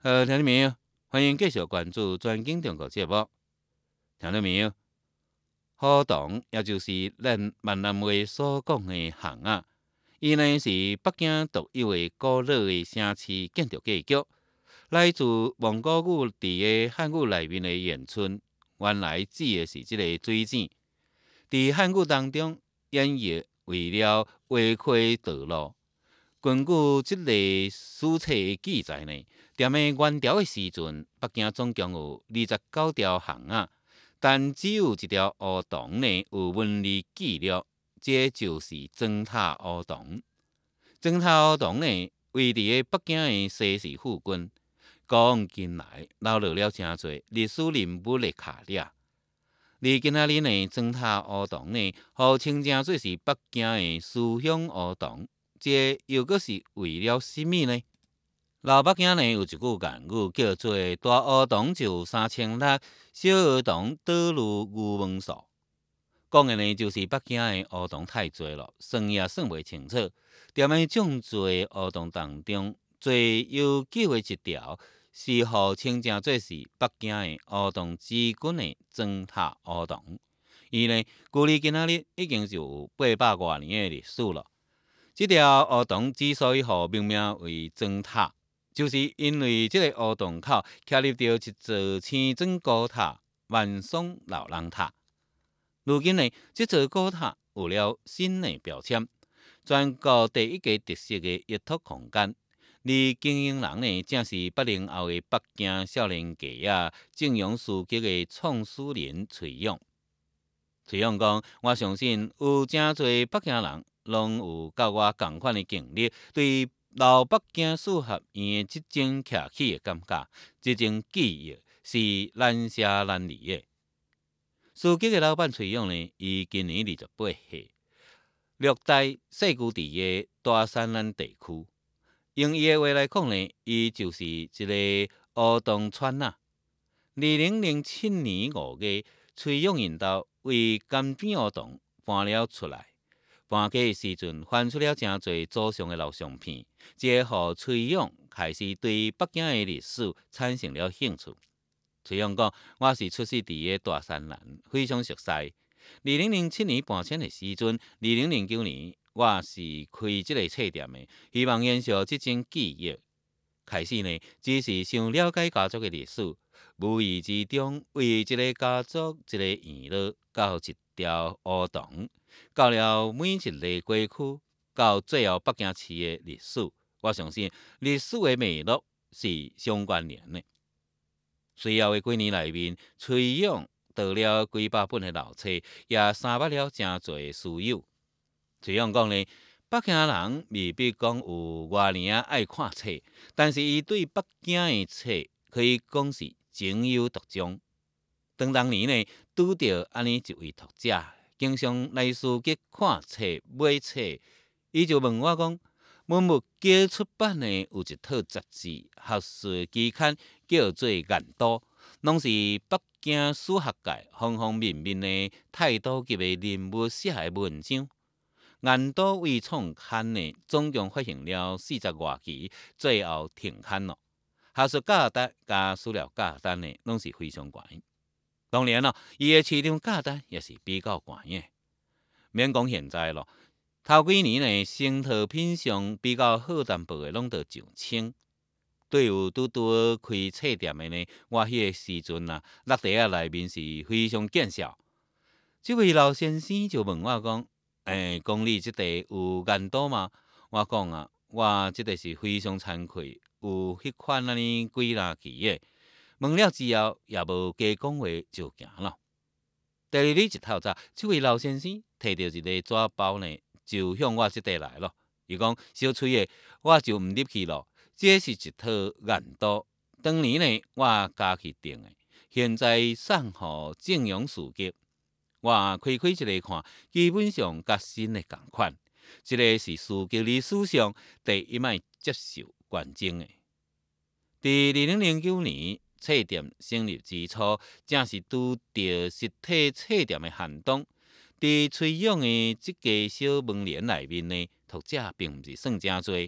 听到没有？欢迎继续关注专经中国节目。听到没有？河童也就是咱闽南话所讲的巷仔，伊呢是北京独有的古老的城市建筑格局，来自蒙古语伫个汉语内面的延伸，原来指的是即个水井。伫汉语当中，演绎为了划开道路。根据即个史册的记载呢，踮个元朝的时阵，北京总共有29条巷仔，但只有一条乌塘呢有文字记录，这就是砖塔乌塘。砖塔乌塘呢位伫个北京的西市附近，古往今来留落了真侪历史人物的卡掠。而今仔日呢，砖塔乌塘呢，号称正做是北京的思乡乌塘。这又阁是为了甚物呢？老北京呢有一句谚语叫做“大学堂就3000粒，小学堂倒如牛粪扫”，讲的呢就是北京的学堂太多了，算也算袂清楚。踮个众多学堂当中，最悠久的一条是号称正做是北京的学堂之君的砖塔学堂。伊呢，距离今仔日已经是有800多年的历史了。这条学堂之所以互命名为砖塔，就是因为这个学堂口徛立着一座青砖古塔——万松老人塔。如今呢，这座古塔有了新的标签，全国第一个特色的阅读空间。而经营人呢，正是80后的北京少年家正阳书记的创始人崔勇。崔勇讲：“我相信有真侪北京人。”拢有甲我同款的经历，对老北京四合院的即种徛起的感觉，即种记忆是难舍难离的。书记的老板崔勇呢，伊今年28岁，落在世居地个大山南地区。用伊的话来讲呢，伊就是一个学堂村仔。2007年5月，崔勇因兜为甘边学堂搬了出来。搬家的时阵，翻出了真侪祖上的老相片，这互崔勇开始对北京的历史产生了兴趣。崔勇讲：“我是出世伫个大山南，非常熟悉。2007年搬迁的时阵，2009年我是开这个册店的，希望延续这种记忆。开始呢，只是想了解家族的历史，无意之中为一个家族、一个院落，到一条学堂。”到了每一个街区，到最后北京市的历史，我相信历史的脉络是相关联的。随后的几年内面，崔勇得了几百本的老册，也参捌了真侪书友。崔勇讲呢，北京人未必讲有偌尔爱看册，但是伊对北京的册可以讲是情有独钟。当年呢，拄到安尼一位读者。经常来书记看册、买册，伊就问我讲：“文物家出版的有一套杂志，学术期刊叫做《眼都》，拢是北京史学界方方面面的太多级的人物写的文章。眼都为创刊呢，总共发行了40多期，最后停刊了。学术价值加史料价值呢，拢是非常悬。”当然了，伊的市场价值也是比较悬的。免讲现在咯，头几年呢，成套品相比较好淡薄的，拢得上千。对有拄开册店的呢，我迄个时阵啊，落地啊内面是非常见效。这位老先生就问我讲：“讲你这地有眼多吗？”我讲啊，我这地是非常惭愧，有迄款安尼几若期的。问了之后，也无加讲话就行了。第二日一透早，这位老先生摕着一个纸包呢，就向我这地来了。伊讲：“小崔的，我就唔入去咯。这是一套眼刀，当年呢我家去订的，现在送互正阳书记。我开一个看，基本上甲新的同款。这个是书记历史上第一摆接受捐赠的。伫2009年。”册店成立之初，正是拄着实体册店的寒冬。伫崔勇的这个小门帘内面呢，读者并不是算真多。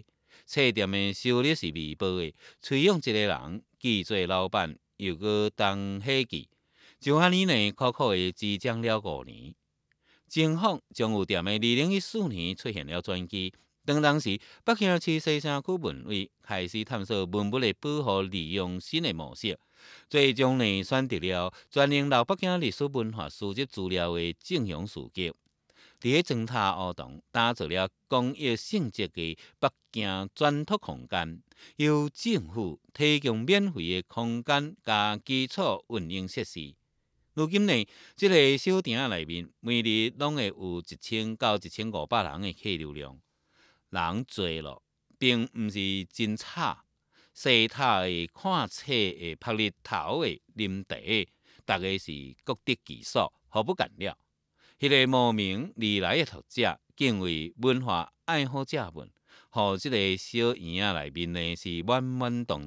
册店的收入是微薄的，催用一个人既做老板，又搁当伙计，就安尼呢，苦苦的支撑了5年。情况将有店的2014年出现了转机。当时，北京市西城区文委开始探索文物的保护利用新的模式，最终呢选择了专营老北京历史文化收集资料的正阳事局。伫个砖塔学堂打造了公益性质的北京转托空间，由政府提供免费的空间加基础运营设施。如今呢，这个小店仔内面每日拢会有1000到1500人的客流量，人多了，并毋是真吵。西塔的看册的、拍日头的、啉茶的，大家是各得其所，互不干扰。迄个慕名而来的读者，敬畏文化爱好者们，互这个小园仔内面呢是满满当